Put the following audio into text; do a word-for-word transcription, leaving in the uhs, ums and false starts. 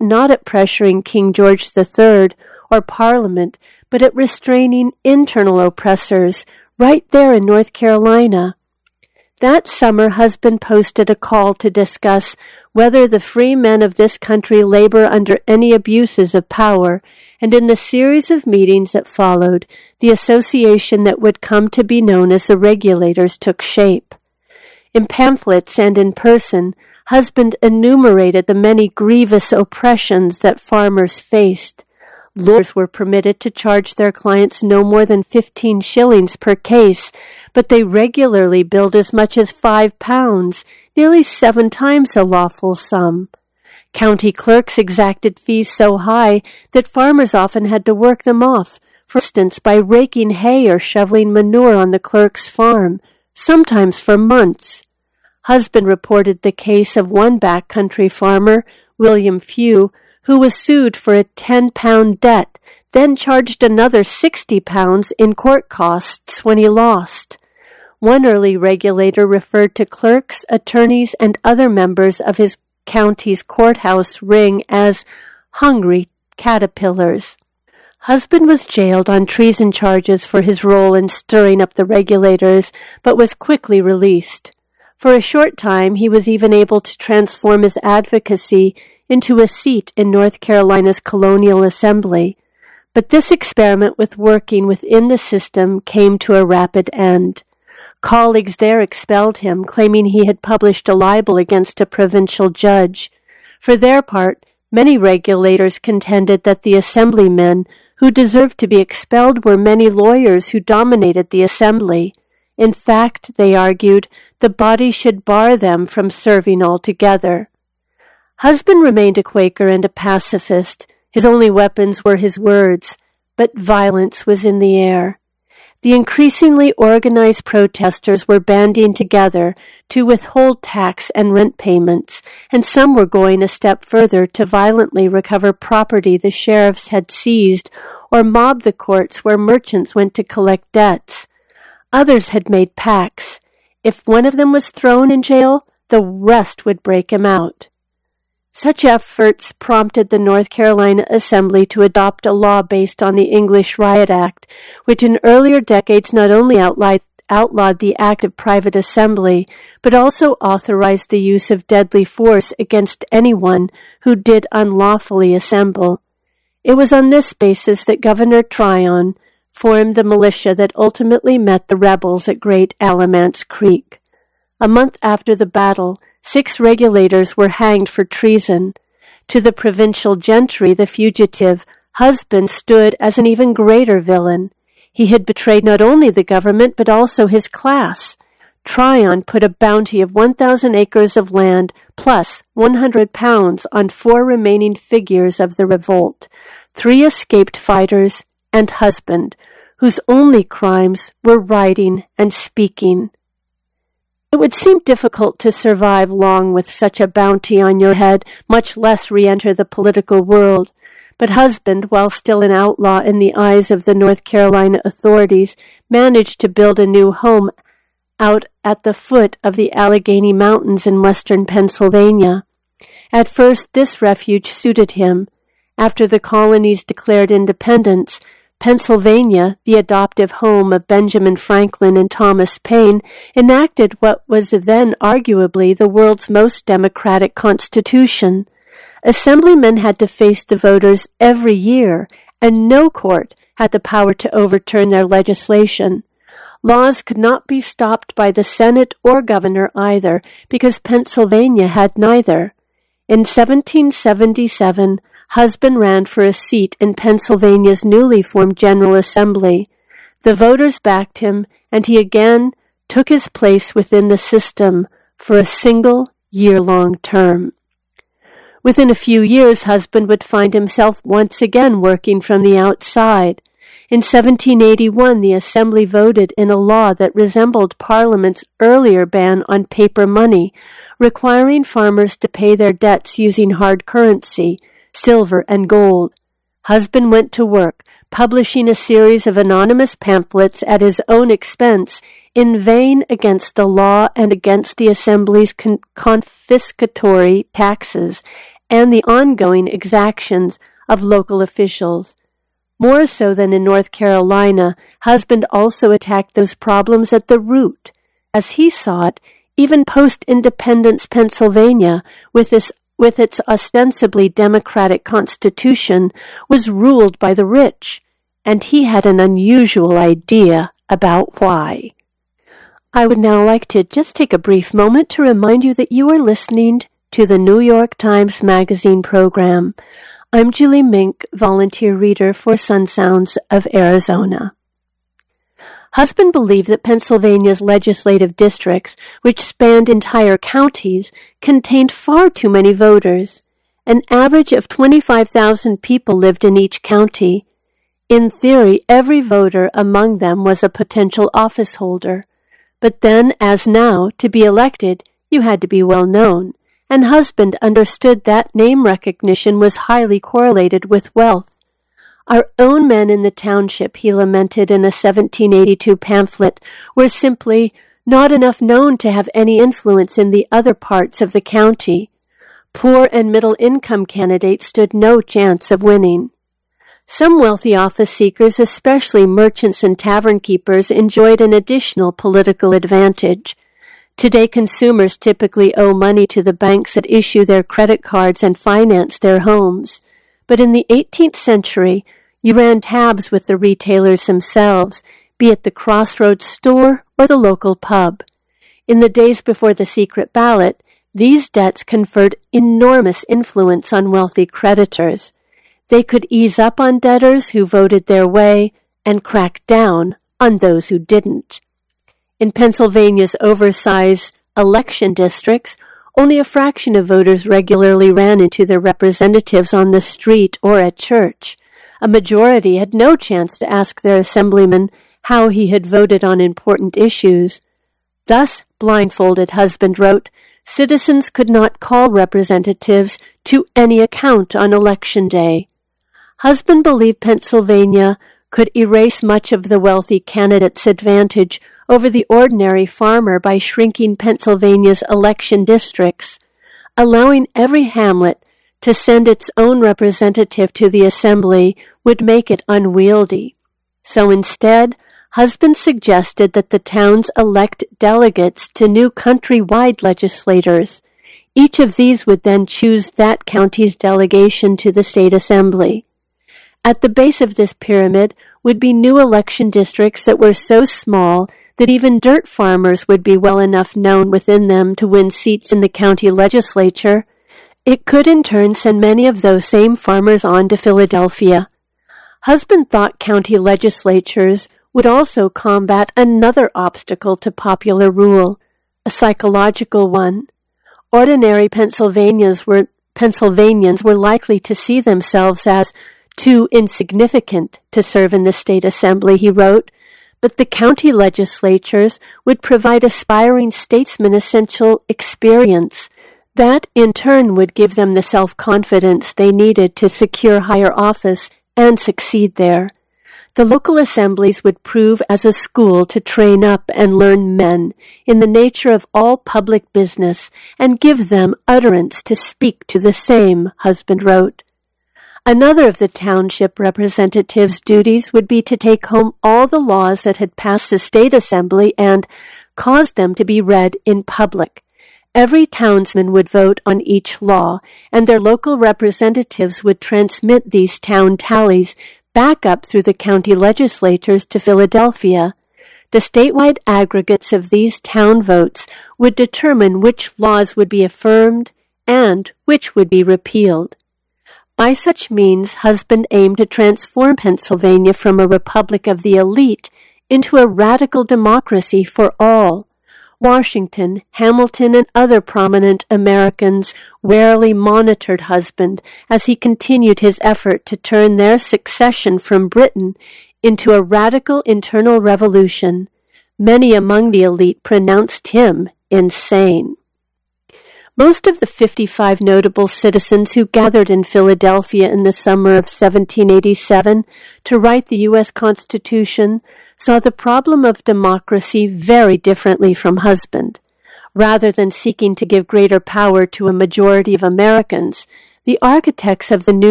not at pressuring King George the Third or Parliament, but at restraining internal oppressors right there in North Carolina. That summer, Husband posted a call to discuss whether the free men of this country labor under any abuses of power, and in the series of meetings that followed, the association that would come to be known as the Regulators took shape. In pamphlets and in person, Husband enumerated the many grievous oppressions that farmers faced. Lawyers were permitted to charge their clients no more than fifteen shillings per case, but they regularly billed as much as five pounds, nearly seven times the lawful sum. County clerks exacted fees so high that farmers often had to work them off, for instance by raking hay or shoveling manure on the clerk's farm, sometimes for months. Husband reported the case of one backcountry farmer, William Few, who was sued for a ten-pound debt, then charged another sixty pounds in court costs when he lost. One early regulator referred to clerks, attorneys, and other members of his county's courthouse ring as hungry caterpillars. Husband was jailed on treason charges for his role in stirring up the regulators, but was quickly released. For a short time, he was even able to transform his advocacy into a seat in North Carolina's Colonial Assembly. But this experiment with working within the system came to a rapid end. Colleagues there expelled him, claiming he had published a libel against a provincial judge. For their part, many regulators contended that the assemblymen who deserved to be expelled were many lawyers who dominated the assembly. In fact, they argued, the body should bar them from serving altogether. Husband remained a Quaker and a pacifist. His only weapons were his words, but violence was in the air. The increasingly organized protesters were banding together to withhold tax and rent payments, and some were going a step further to violently recover property the sheriffs had seized or mob the courts where merchants went to collect debts. Others had made pacts. If one of them was thrown in jail, the rest would break him out. Such efforts prompted the North Carolina Assembly to adopt a law based on the English Riot Act, which in earlier decades not only outlawed, outlawed the act of private assembly, but also authorized the use of deadly force against anyone who did unlawfully assemble. It was on this basis that Governor Tryon formed the militia that ultimately met the rebels at Great Alamance Creek. A month after the battle, six regulators were hanged for treason. To the provincial gentry, the fugitive Husband stood as an even greater villain. He had betrayed not only the government, but also his class. Tryon put a bounty of one thousand acres of land plus one hundred pounds on four remaining figures of the revolt, three escaped fighters, and Husband, whose only crimes were writing and speaking. It would seem difficult to survive long with such a bounty on your head, much less re-enter the political world. But Husband, while still an outlaw in the eyes of the North Carolina authorities, managed to build a new home out at the foot of the Allegheny Mountains in western Pennsylvania. At first, this refuge suited him. After the colonies declared independence, Pennsylvania, the adoptive home of Benjamin Franklin and Thomas Paine, enacted what was then arguably the world's most democratic constitution. Assemblymen had to face the voters every year, and no court had the power to overturn their legislation. Laws could not be stopped by the Senate or governor either, because Pennsylvania had neither. In seventeen seventy-seven, Husband ran for a seat in Pennsylvania's newly formed General Assembly. The voters backed him, and he again took his place within the system for a single year-long term. Within a few years, Husband would find himself once again working from the outside. In seventeen eighty-one, the Assembly voted in a law that resembled Parliament's earlier ban on paper money, requiring farmers to pay their debts using hard currency, silver and gold. Husband went to work, publishing a series of anonymous pamphlets at his own expense, in vain against the law and against the Assembly's con- confiscatory taxes, and the ongoing exactions of local officials. More so than in North Carolina, Husband also attacked those problems at the root. As he saw it, even post-independence Pennsylvania, with, this, with its ostensibly democratic constitution, was ruled by the rich, and he had an unusual idea about why. I would now like to just take a brief moment to remind you that you are listening to the New York Times Magazine program. I'm Julie Mink, volunteer reader for Sun Sounds of Arizona. Husband believed that Pennsylvania's legislative districts, which spanned entire counties, contained far too many voters. An average of twenty-five thousand people lived in each county. In theory, every voter among them was a potential office holder. But then, as now, to be elected, you had to be well known, and Husband understood that name recognition was highly correlated with wealth. Our own men in the township, he lamented in a seventeen eighty-two pamphlet, were simply not enough known to have any influence in the other parts of the county. Poor and middle-income candidates stood no chance of winning. Some wealthy office seekers, especially merchants and tavern keepers, enjoyed an additional political advantage. Today, consumers typically owe money to the banks that issue their credit cards and finance their homes. But in the eighteenth century, you ran tabs with the retailers themselves, be it the crossroads store or the local pub. In the days before the secret ballot, these debts conferred enormous influence on wealthy creditors. They could ease up on debtors who voted their way and crack down on those who didn't. In Pennsylvania's oversized election districts, only a fraction of voters regularly ran into their representatives on the street or at church. A majority had no chance to ask their assemblyman how he had voted on important issues. Thus, blindfolded, Husband wrote, citizens could not call representatives to any account on election day. Husband believed Pennsylvania could erase much of the wealthy candidate's advantage over the ordinary farmer by shrinking Pennsylvania's election districts, allowing every hamlet to send its own representative to the assembly would make it unwieldy. So instead, Husband suggested that the towns elect delegates to new county-wide legislators. Each of these would then choose that county's delegation to the state assembly. At the base of this pyramid would be new election districts that were so small that even dirt farmers would be well enough known within them to win seats in the county legislature. It could in turn send many of those same farmers on to Philadelphia. Husband thought county legislatures would also combat another obstacle to popular rule, a psychological one. Ordinary Pennsylvanians were, Pennsylvanians were likely to see themselves as too insignificant to serve in the state assembly, he wrote, but the county legislatures would provide aspiring statesmen essential experience. That, in turn, would give them the self-confidence they needed to secure higher office and succeed there. The local assemblies would prove as a school to train up and learn men in the nature of all public business and give them utterance to speak to the same, Husband wrote. Another of the township representatives' duties would be to take home all the laws that had passed the state assembly and cause them to be read in public. Every townsman would vote on each law, and their local representatives would transmit these town tallies back up through the county legislatures to Philadelphia. The statewide aggregates of these town votes would determine which laws would be affirmed and which would be repealed. By such means, Husband aimed to transform Pennsylvania from a republic of the elite into a radical democracy for all. Washington, Hamilton, and other prominent Americans warily monitored Husband as he continued his effort to turn their succession from Britain into a radical internal revolution. Many among the elite pronounced him insane. Most of the fifty-five notable citizens who gathered in Philadelphia in the summer of seventeen eighty-seven to write the U S Constitution saw the problem of democracy very differently from Husband. Rather than seeking to give greater power to a majority of Americans, The architects of the new